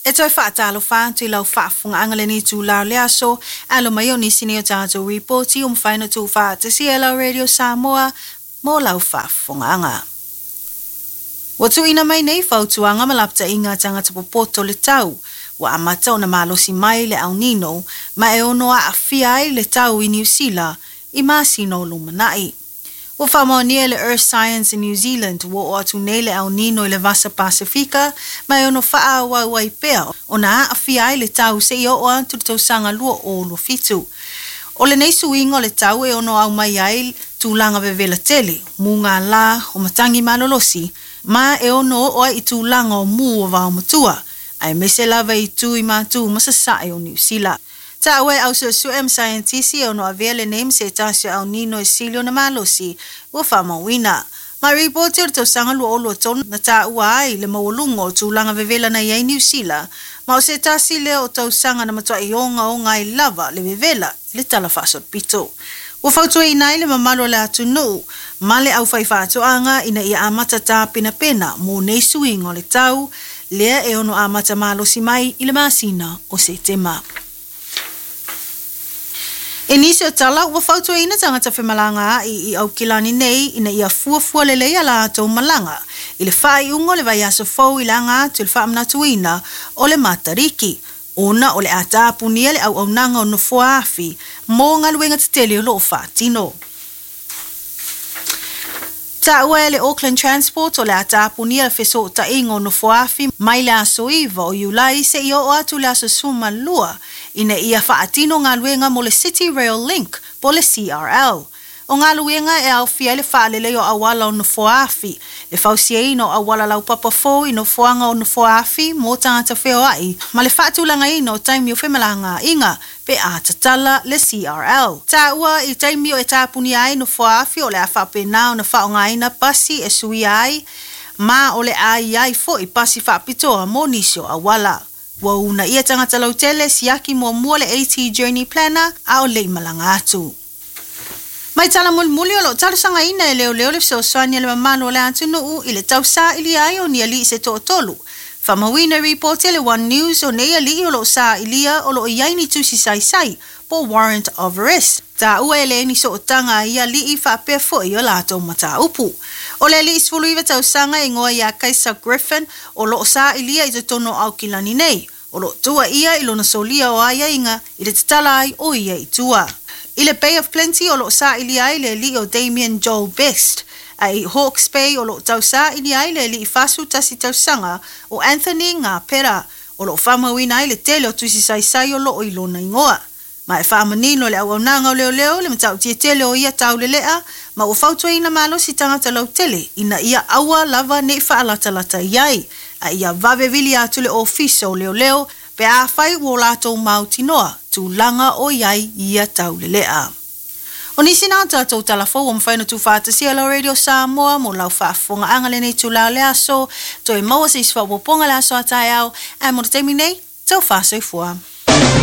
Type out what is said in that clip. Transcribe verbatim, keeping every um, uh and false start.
E toi whaatalo wha, tui lau whaafunga angale ni tū lau lea so, alo mai o nisi ni o tātou reporti o mwhaina tū wha te C L O Radio Samoa, mō lau whaafunga anga. Watu ina mai nei whautuanga malapta inga tangata popoto le tau, wa amata o na malosi mai le au nino, ma e ono a awhiai le tau i New Zealand, i masino lumanai. Wa whamonia le Earth Science in New Zealand wo o atu nei le au nino i le Vasa Pasifika, ma e ono wha awa wai pea, o na a awhiai le tau se i o o antu tau sanga lua o lo fitu. O le nei suingo le tau e ono au mai ai tūlanga vevela tele, munga la o matangi malolosi, ma e ono o i tūlanga o mu o vau matua, ai mese lava i tū i mātū masasae o New Zealand. Ta awe au su su em scientisi o no avele name se tasio au nino e silio na malosi, ua whama wina. Ma reporti o tau sanga lua olo ton na ta ua ai le mawalungo o tūlanga vevela na iei New Zealand, ma o se tasi leo o tau sanga na matua i onga o ngai lava le vevela le tala whasot pito. Ua whautua inai le mamalo le atu nuu, ma le au whaifato anga ina ia amata tā pena pena mō nei suingo le tau, lea e ono amata malosi mai i le masina o se tema. E nisi o tala, ua whautua ina tangata whemalanga i i au kilani nei ina ia fuafua le leia la atou malanga, i le whai ungo le vai aso fau i la ngā tu le whaamnatu ina o le matariki. Ona o le ata apunia le au au nanga o nofua afi, mō ngā luenga te tele o lo whaatino. Ta ua le Auckland Transport o le ata apunia le feso ta ingo nofua afi, mai le aso iwa o iulai se i o atu le aso suma lua, ina ia whaatino ngā luenga mo le City Rail Link po le C R L. O ngā luenga e au fia le whaalele o awala o nofua afi, le whausia ino awala lau papa fo ino fuanga o nofua afi mō tangata wheo ai, ma le whaatulanga ino taimi o whemalanga inga pe a tatala le C R L. Ta ua i taimi o e tāpuni ai nofua afi o le a whapena o na whaonga ina pasi e sui ai, ma o le ai ai fo i pasi whapitoa mō nisio awala. Wa una ia tangata lau tele siaki mua mua le AT Journey Planner a o le malanga atu. Mai tala mulmuli o lo tala sanga ina e leo leo le so soania le mamano le antu nuu i le tausa ili ai o ni ali se to tolu. Famawina report le One News o nei ali o lo sa ilia o lo iai ni tusi sai sai po warrant of arrest. Ta ua ele ni so otanga i ali i whapea fo i o lato mata upu. O le ali isfulu iwa tausanga e ngoa ia Kaisa Griffin o lo sa ilia i te tono au kilani nei. O lo tua ia i lo na solia o aia inga i le tatala ai o ia i tua. I le Bay of Plenty o lo sa ili ai le li o Damien Joel Best. Ai Hawke's Bay o lo tau sa ili ai le li i fasu tasi tausanga o Anthony Ngā Pera. O lo whamawina ai le tele o tusi sai sai o lo o ilona ingoa. Ma e whamanino le au nanga o leo leo le matau tia tele o ia tau le lea, ma o whautua ina malo si tangata lau tele, ina ia awa lava ne whaalata lata iai. A ia vavevili atu le ofiso leo leo, pe a whai wo lato mautinoa, tu langa o iai ia tau le lea. O nisi nā tātou talafo o mwhaina tu whāta C L O Radio Samoa, mo lau whaafonga angale nei tu lau lea so, to e maua se iswa waponga lea so atai au, e mo te teimi nei, tau whāsoi fua.